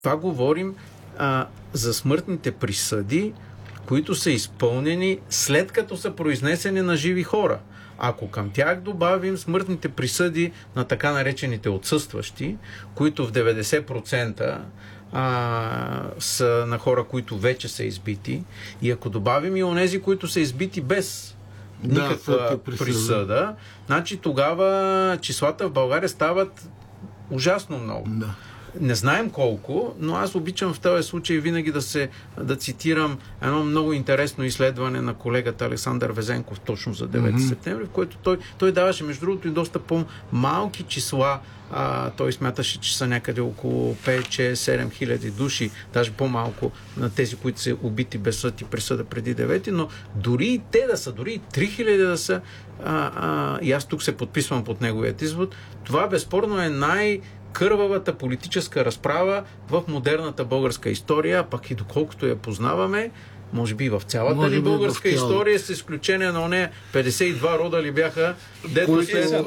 Това говорим за смъртните присъди, които са изпълнени след като са произнесени на живи хора. Ако към тях добавим смъртните присъди на така наречените отсъстващи, които в 90% са на хора, които вече са избити, и ако добавим и онези, които са избити без никаква присъда, значи тогава числата в България стават ужасно много. Да. Не знаем колко, но аз обичам в този случай винаги да цитирам едно много интересно изследване на колегата Александър Везенков точно за 9 септември, в което той даваше, между другото, и доста по-малки числа. Той смяташе, че са някъде около 5-6-7 хиляди души, даже по-малко на тези, които са убити без съд и присъда преди 9, но дори и те да са, дори и 3 хиляди да са, и аз тук се подписвам под неговият извод, това безспорно е кървавата политическа разправа в модерната българска история, а пък и доколкото я познаваме, може би в цялата ни българска история, с изключение на оне 52 рода ли бяха, дето след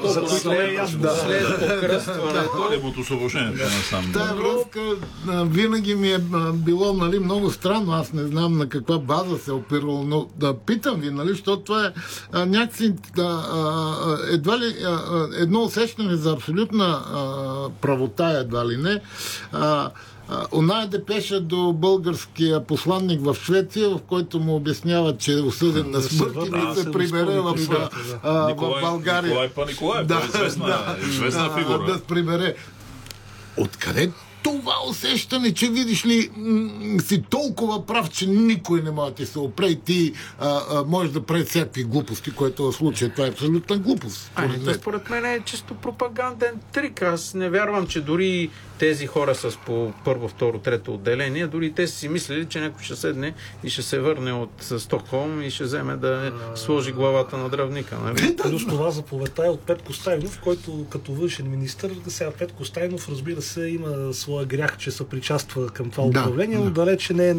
покръстването. Тая връзка винаги ми е било много странно, аз не знам на каква база се опирало, но да питам ви, защото това е някакси едва ли едно усещане за абсолютна правота, едва ли не. Оная депеша до българския посланник в Швеция, в който му обяснява, че е осъден на смърт и да се прибере в България. Николай Паниколаев, известна фигура. Да прибере. Откъде това усещане, че видиш ли си толкова прав, че никой не може да ти се опре и ти можеш да прави всякакви глупости, което в случая това е абсолютна глупост. Според мен е чисто пропаганден трик. Аз не вярвам, че дори тези хора с по първо, второ, трето отделение, дори те си мислили, че някой ще седне и ще се върне от Стокхолм и ще вземе да сложи главата на дръвника. Нали? Плюс това заповедта е от Петко Стайнов, който като външен министър, сега Петко Стайнов, разбира се, има своя грях, че се причаства към това управление, но далече не е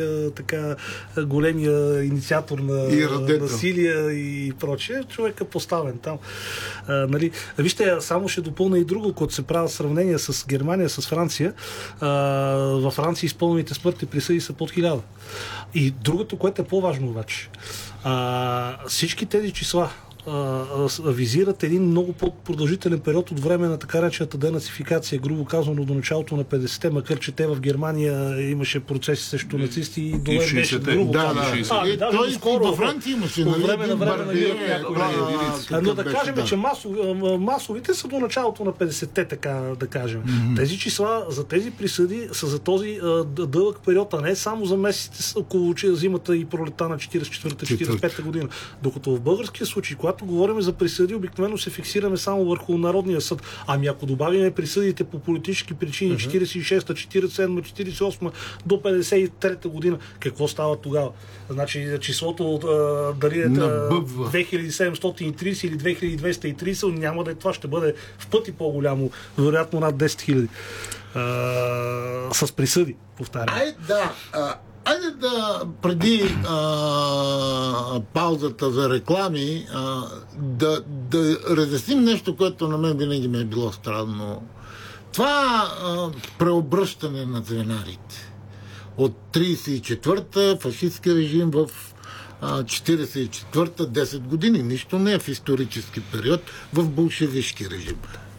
големия инициатор на насилие и прочее. Човек е поставен там. Нали? Вижте, само ще допълня и друго, когато се правят сравнение с Германия, с Франция. Във Франция изпълнените смъртни присъди са под 1000. И другото, което е по-важно обаче, всички тези числа визират един много по-продължителен период от време на така речената денацификация, грубо казано до началото на 50-те, макар че те в Германия имаше процеси срещу нацисти и до беше друго. Той във Франция имаше от време на време на някои. Но да кажем, че масовите са до началото на 50-те, така да кажем. Тези числа за тези присъди са за този дълъг период, а не само за месеците около зимата и пролета на 44-45 година. Докато в българския случай, когато говорим за присъди, обикновено се фиксираме само върху Народния съд. Ами ако добавим присъдите по политически причини 46-та, 47-та, 48-та до 53-та година, какво става тогава? Значи числото дали е 2730 или 2230 няма да е това, ще бъде в пъти по-голямо, вероятно над 10 000 с присъди, повтарям. Айде да преди паузата за реклами да разясним нещо, което на мен винаги ми е било странно. Това преобръщане на звенарите от 34-та фашистски режим в 44-та 10 години. Нищо не е в исторически период в болшевишки режим.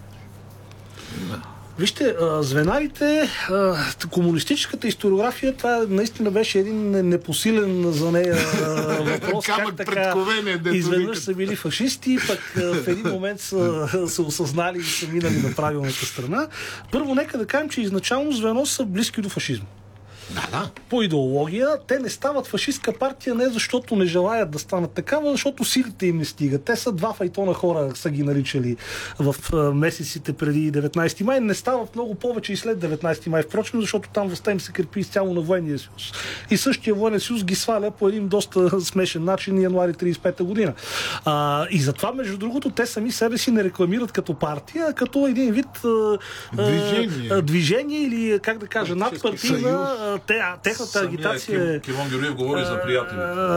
Вижте, звенарите, комунистическата историография, това наистина беше един непосилен за нея въпрос. Как така изведнъж са били фашисти, пък в един момент са осъзнали и са минали на правилната страна. Първо, нека да кажем, че изначално звено са близки до фашизма. Да. По идеология, те не стават фашистка партия не защото не желаят да станат такава, защото силите им не стигат. Те са два файтона хора, са ги наричали в месеците преди 19 май. Не стават много повече и след 19 май, впрочем, защото там властта им се крепи изцяло на военния съюз. И същия военен съюз ги сваля по един доста смешен начин януари 35 година. И затова, между другото, те сами себе си не рекламират като партия, а като един вид движение или, как да кажа, надпартийна. Техната агитация е... Кирон Георгиев говори за приятели.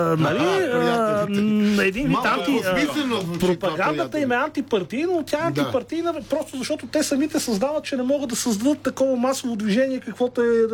Един вид пропагандата им е антипартийна, но тя е антипартийна просто защото те самите създават, че не могат да създадат такова масово движение, каквото е